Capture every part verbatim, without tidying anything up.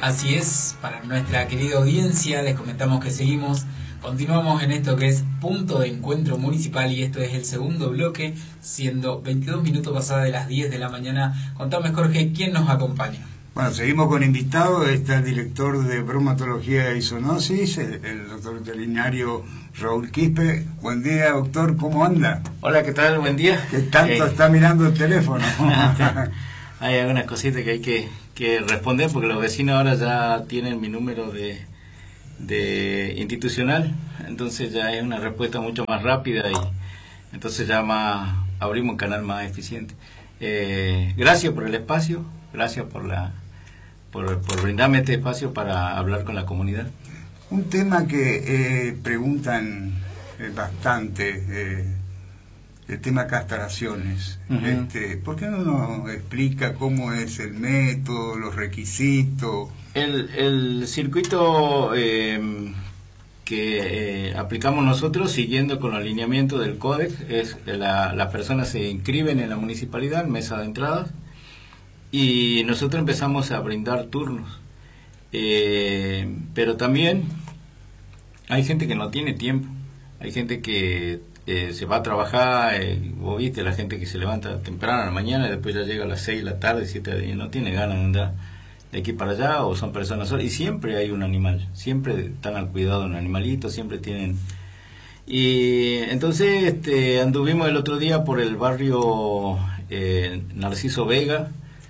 Así es, para nuestra querida audiencia les comentamos que seguimos, continuamos en esto que es Punto de Encuentro Municipal y esto es el segundo bloque, siendo veintidós minutos pasadas de las diez de la mañana. Contame, Jorge, ¿quién nos acompaña? Bueno, seguimos con invitado, está el director de bromatología y zoonosis, el, el doctor veterinario Raúl Quispe. Buen día, doctor, ¿cómo anda? Hola, ¿qué tal? Buen día. ¿Qué tanto Eh, está mirando el teléfono? Hay algunas cositas que hay que, que responder porque los vecinos ahora ya tienen mi número de, de institucional, entonces ya es una respuesta mucho más rápida y entonces ya más, abrimos un canal más eficiente. Eh, gracias por el espacio, gracias por la por, por brindarme este espacio para hablar con la comunidad. Un tema que eh, preguntan eh, bastante, eh, el tema castraciones. Uh-huh. este, ¿Por qué no nos explica cómo es el método, los requisitos? El, el circuito eh, que eh, aplicamos nosotros, siguiendo con los alineamientos del códex, es la, las personas se inscriben en la municipalidad, en mesa de entradas, y nosotros empezamos a brindar turnos. Eh, pero también hay gente que no tiene tiempo, hay gente que eh, se va a trabajar, eh, vos viste la gente que se levanta temprano a la mañana y después ya llega a las seis de la tarde, siete y no tiene ganas de andar de aquí para allá, o son personas solas, y siempre hay un animal, siempre están al cuidado de un animalito, siempre tienen. Y entonces este, anduvimos el otro día por el barrio eh, Narciso Vega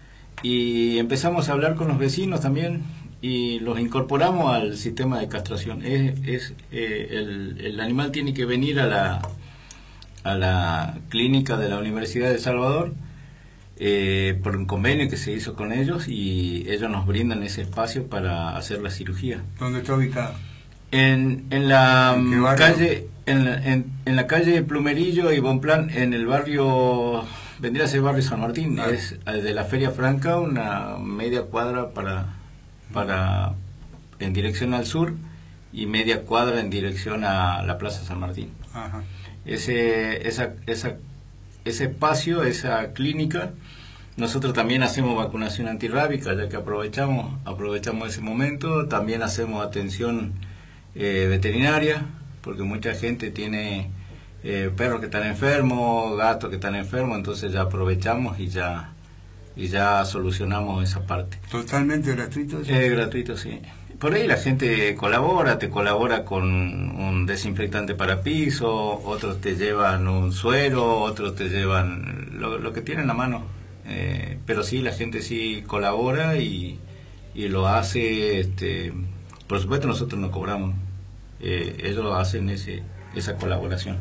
y empezamos a hablar con los vecinos también y los incorporamos al sistema de castración. Es, es eh, el, el animal tiene que venir a la a la clínica de la Universidad de El Salvador eh, por un convenio que se hizo con ellos y ellos nos brindan ese espacio para hacer la cirugía. ¿Dónde está ubicado? En, en la ¿En calle en, en, en la calle Plumerillo y Bonplan, en el barrio, vendría a ser barrio San Martín, ah. Es de la Feria Franca, una media cuadra para para en dirección al sur y media cuadra en dirección a la Plaza San Martín. Ajá. Ese esa esa ese espacio, esa clínica, nosotros también hacemos vacunación antirrábica, ya que aprovechamos aprovechamos ese momento, también hacemos atención eh, veterinaria, porque mucha gente tiene eh, perros que están enfermos, gatos que están enfermos, entonces ya aprovechamos y ya y ya solucionamos esa parte. ¿Totalmente gratuito? Es eh, gratuito, sí. Por ahí la gente colabora, te colabora con un desinfectante para piso, otros te llevan un suero, otros te llevan lo, lo que tienen a mano. Eh, pero sí, la gente sí colabora y, y lo hace, este, por supuesto nosotros no cobramos, eh, ellos hacen ese esa colaboración.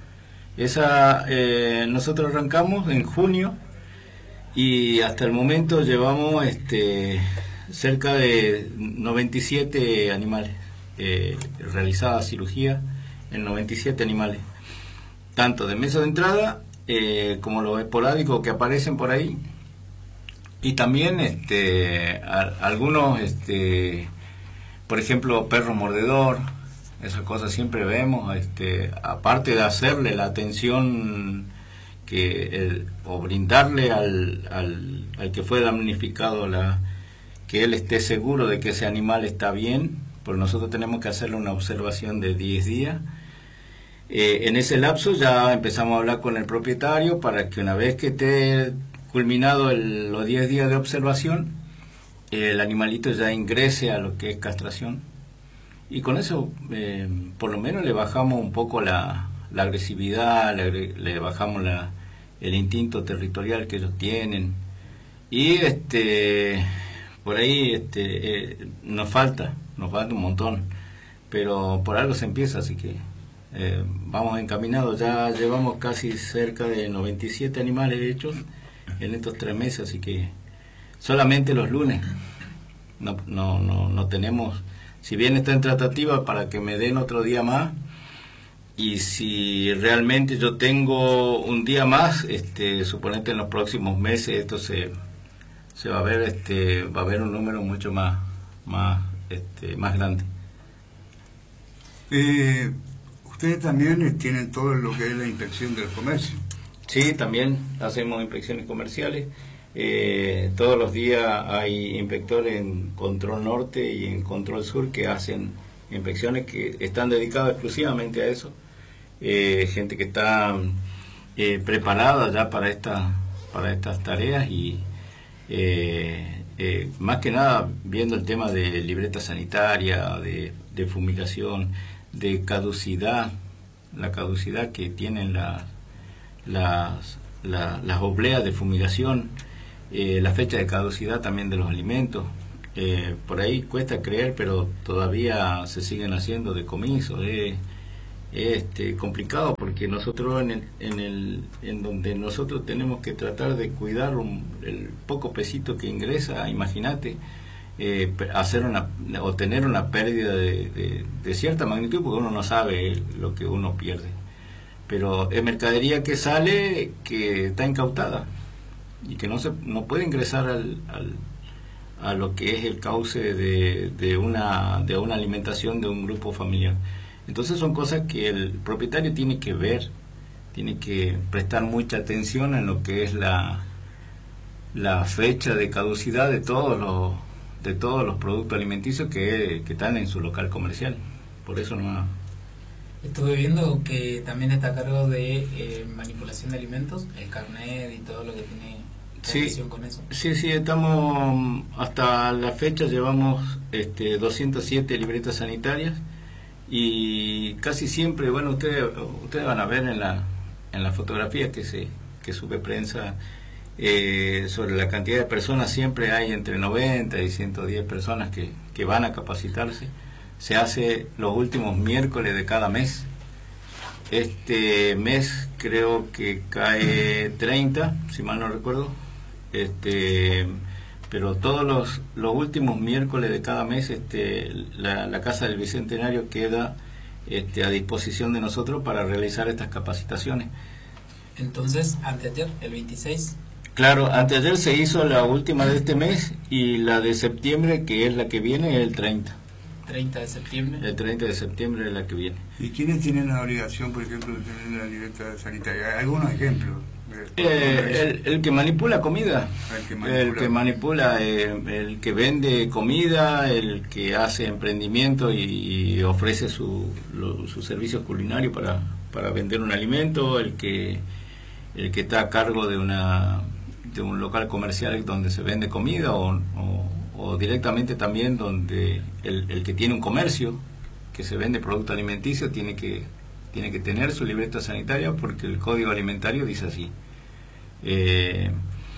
Esa eh, nosotros arrancamos en junio y hasta el momento llevamos este cerca de noventa y siete animales, eh, realizada cirugía en noventa y siete animales, tanto de mesa de entrada eh, como los esporádicos que aparecen por ahí, y también este a, algunos, este por ejemplo, perro mordedor, esas cosas siempre vemos, este aparte de hacerle la atención que el, o brindarle al, al, al que fue damnificado la que él esté seguro de que ese animal está bien, porque nosotros tenemos que hacerle una observación de diez días. Eh, en ese lapso ya empezamos a hablar con el propietario para que una vez que esté culminado el, los diez días de observación, eh, el animalito ya ingrese a lo que es castración. Y con eso, eh, por lo menos le bajamos un poco la, la agresividad, le, le bajamos la, el instinto territorial que ellos tienen. Y este por ahí este eh, nos falta, nos falta un montón, pero por algo se empieza, así que eh, vamos encaminados. Ya llevamos casi cerca de noventa y siete animales hechos en estos tres meses, así que solamente los lunes no no no, no tenemos, si bien está en tratativa para que me den otro día más, y si realmente yo tengo un día más, este suponete en los próximos meses esto se se va a ver, este va a haber un número mucho más más este más grande. Eh, ustedes también tienen todo lo que es la inspección del comercio. Sí, también hacemos inspecciones comerciales. Eh, todos los días hay inspectores en Control Norte y en Control Sur que hacen inspecciones que están dedicadas exclusivamente a eso. Eh, gente que está eh, preparada ya para, esta, para estas tareas y eh, eh, más que nada viendo el tema de libreta sanitaria, de, de fumigación, de caducidad, la caducidad que tienen la, las, la, las obleas de fumigación, eh, la fecha de caducidad también de los alimentos. Eh, por ahí cuesta creer, pero todavía se siguen haciendo decomisos. Eh, es este, complicado porque nosotros en, el, en, el, en donde nosotros tenemos que tratar de cuidar un, el poco pesito que ingresa, imagínate, eh, hacer una o tener una pérdida de, de, de cierta magnitud, porque uno no sabe lo que uno pierde. Pero es mercadería que sale, que está incautada y que no se no puede ingresar al, al a lo que es el cauce de, de una de una alimentación de un grupo familiar. Entonces son cosas que el propietario tiene que ver, tiene que prestar mucha atención en lo que es la la fecha de caducidad de todos los de todos los productos alimenticios que, que están en su local comercial. Por eso no. Estuve viendo que también está a cargo de eh, manipulación de alimentos, el carnet y todo lo que tiene. Sí, sí, sí, estamos, hasta la fecha llevamos este, doscientas siete libretas sanitarias y casi siempre, bueno, ustedes ustedes van a ver en la en la fotografía que se que sube prensa eh, sobre la cantidad de personas, siempre hay entre noventa y ciento diez personas que, que van a capacitarse. Se hace los últimos miércoles de cada mes. Este mes creo que cae treinta, si mal no recuerdo. Este, pero todos los, los últimos miércoles de cada mes este, la, la Casa del Bicentenario queda este, a disposición de nosotros para realizar estas capacitaciones. Entonces, anteayer, el veintiséis. Claro, anteayer se hizo la última de este mes y la de septiembre, que es la que viene, es el treinta. treinta de septiembre. El treinta de septiembre es la que viene. ¿Y quiénes tienen la obligación, por ejemplo, de tener la libreta sanitaria? Algunos ejemplos. Eh, el, el que manipula comida, el que manipula, el que, manipula eh, el que vende comida, el que hace emprendimiento y, y ofrece su, lo, su servicio culinario para, para vender un alimento, el que el que está a cargo de una de un local comercial donde se vende comida o, o, o directamente también donde el, el que tiene un comercio que se vende producto alimenticio tiene que tiene que tener su libreta sanitaria porque el código alimentario dice así. Eh,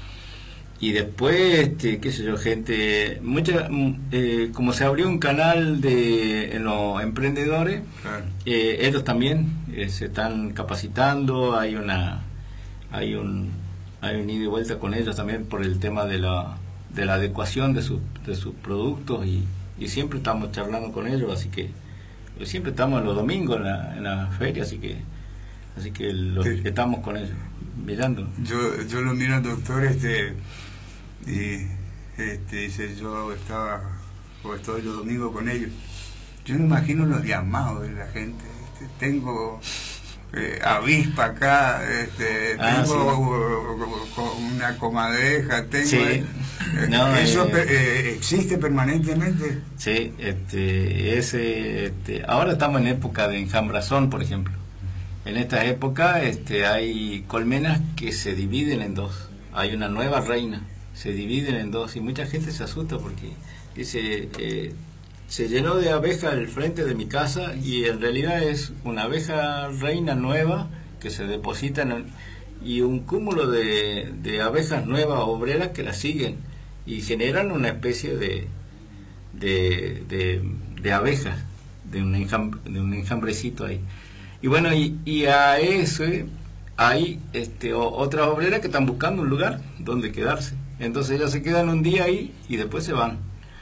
y después, este, qué sé yo, gente, mucha, eh, como se abrió un canal de en los emprendedores, claro. eh, ellos también eh, se están capacitando, hay una, hay un, hay un ida y vuelta con ellos también por el tema de la, de la adecuación de sus, de sus productos y, y siempre estamos charlando con ellos, así que siempre estamos los domingos en la, en la feria, así que así que los, sí. estamos con ellos mirando. Yo yo lo miro al doctor este y este dice yo estaba o estoy los domingos con ellos. Yo me imagino los llamados de la gente. Este, tengo eh, avispa acá, este, ah, tengo sí. una comadreja, tengo sí. eh, no, eso eh, eh, existe permanentemente. Sí, este, ese, este, ahora estamos en época de enjambrazón, por ejemplo. En esta época este, hay colmenas que se dividen en dos. Hay una nueva reina, se dividen en dos y mucha gente se asusta porque dice, eh, se llenó de abejas el frente de mi casa y en realidad es una abeja reina nueva que se deposita en el, y un cúmulo de, de abejas nuevas obreras que la siguen y generan una especie de de, de, de abejas, de un, enjambre, de un enjambrecito ahí. Y bueno, y, y a ese hay este, o, otras obreras que están buscando un lugar donde quedarse. Entonces ellas se quedan un día ahí y después se van.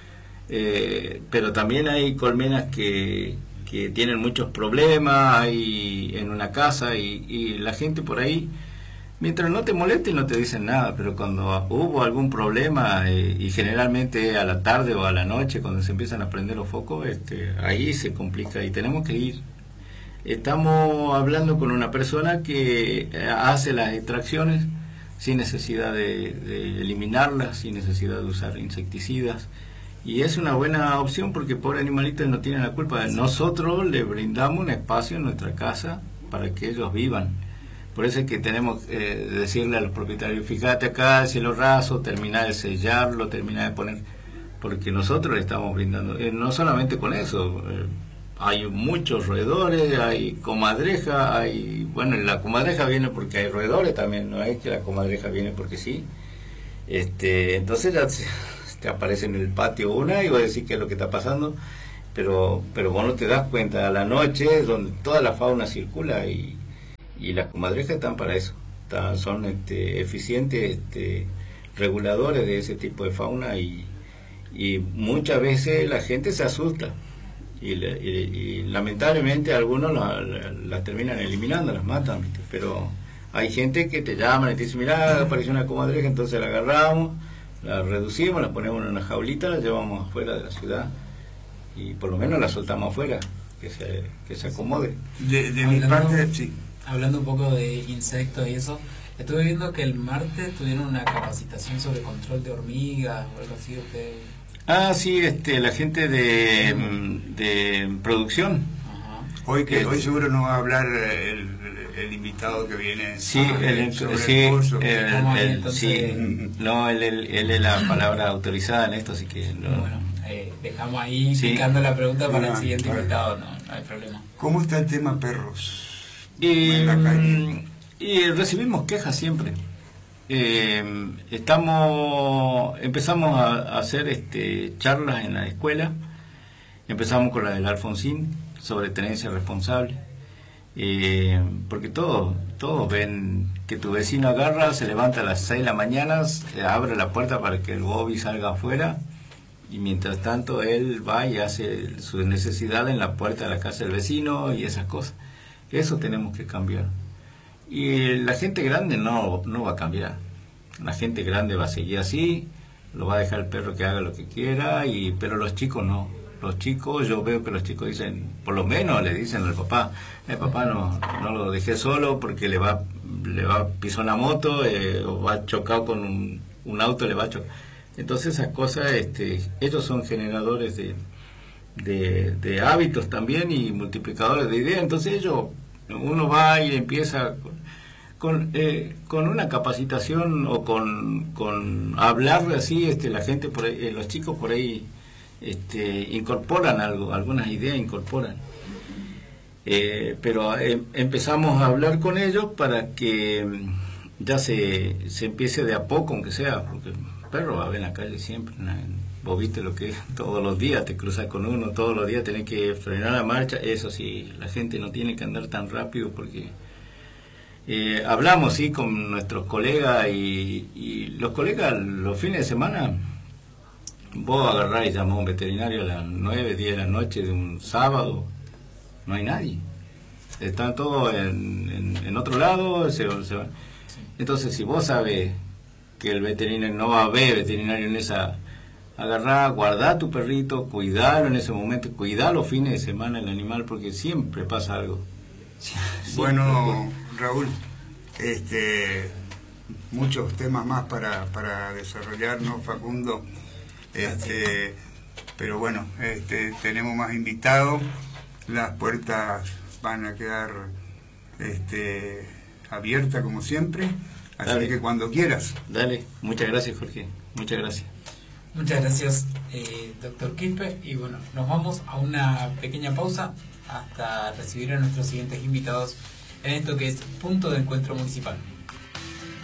Eh, pero también hay colmenas que, que tienen muchos problemas hay en una casa y, y la gente por ahí, mientras no te moleste no te dicen nada, pero cuando hubo algún problema eh, y generalmente a la tarde o a la noche cuando se empiezan a prender los focos, este, ahí se complica y tenemos que ir. Estamos hablando con una persona que hace las extracciones sin necesidad de, de eliminarlas, sin necesidad de usar insecticidas. Y es una buena opción porque pobres animalitos no tienen la culpa. Nosotros les brindamos un espacio en nuestra casa para que ellos vivan. Por eso es que tenemos que eh, decirle a los propietarios, fíjate acá el cielo raso, termina de sellarlo, termina de poner, porque nosotros le estamos brindando, eh, no solamente con eso, eh, hay muchos roedores, hay comadreja, hay, bueno, la comadreja viene porque hay roedores también, no es que la comadreja viene porque sí. Este, entonces ya te, te aparece en el patio una y voy a decir qué es lo que está pasando, pero, pero vos no te das cuenta, a la noche es donde toda la fauna circula y y las comadrejas están para eso, están, son este, eficientes este, reguladores de ese tipo de fauna y, y muchas veces la gente se asusta y, y, y lamentablemente algunos las la, la terminan eliminando, las matan, ¿viste? Pero hay gente que te llama y te dice, mirá, apareció una comadreja, entonces la agarramos, la reducimos, la ponemos en una jaulita, la llevamos afuera de la ciudad y por lo menos la soltamos afuera, que se, que se acomode. De, de mi parte, sí. Hablando un poco de insectos y eso, estuve viendo que el martes tuvieron una capacitación sobre control de hormigas o algo así. Usted... Ah, sí, este, la gente de, de producción. Ajá. Hoy que este, hoy seguro no va a hablar el, el invitado que viene. Sí, ah, el, sobre sí, el curso. el, ¿Cómo el, entonces? sí, no, él, él, él es la palabra autorizada en esto, así que no. Bueno, eh, dejamos ahí Sí. picando la pregunta para Ah, el siguiente vale. invitado, no, no hay problema. ¿Cómo está el tema perros? Y, En la calle. y recibimos quejas siempre. Eh, estamos empezamos a, a hacer este charlas en la escuela. Empezamos con la del Alfonsín sobre tenencia responsable, eh, porque todos todos ven que tu vecino agarra, se levanta a las seis de la mañana, se abre la puerta para que el Bobby salga afuera y mientras tanto él va y hace su necesidad en la puerta de la casa del vecino y esas cosas. Eso tenemos que cambiar. Y la gente grande no, no va a cambiar. La gente grande va a seguir así, lo va a dejar el perro que haga lo que quiera, y pero los chicos no. Los chicos, yo veo que los chicos dicen, por lo menos le dicen al papá, el papá no, no lo dejé solo porque le va le va a pisar una moto eh, o va a chocar con un, un auto, le va a chocar. Entonces esas cosas, este, ellos son generadores de De, de hábitos también y multiplicadores de ideas. Entonces ellos, uno va y empieza con, con, eh, con una capacitación o con, con hablar así, este, la gente por ahí, eh, los chicos por ahí este, incorporan algo, algunas ideas incorporan. Eh, pero eh, empezamos a hablar con ellos para que ya se, se empiece de a poco, aunque sea, porque el perro va a ver en la calle siempre, ¿no? Vos viste lo que es, todos los días te cruzas con uno, todos los días tenés que frenar la marcha, eso sí, la gente no tiene que andar tan rápido porque eh, hablamos sí con nuestros colegas y, y los colegas los fines de semana, vos agarrás y llamás a un veterinario a las nueve, diez de la noche de un sábado, no hay nadie, están todos en, en, en otro lado, se, se van. Entonces si vos sabés que el veterinario no va a haber veterinario en esa... Agarrá, guardá tu perrito, cuidalo en ese momento, cuidá los fines de semana el animal porque siempre pasa algo. Siempre. Bueno, Raúl, este, muchos temas más para, para desarrollar, ¿no, Facundo? Este, pero bueno, este, tenemos más invitados, las puertas van a quedar este, abiertas como siempre, así Dale. que cuando quieras. Dale, muchas gracias Jorge, muchas gracias. Muchas gracias, eh, doctor Quispe. Y bueno, nos vamos a una pequeña pausa hasta recibir a nuestros siguientes invitados en esto que es Punto de Encuentro Municipal.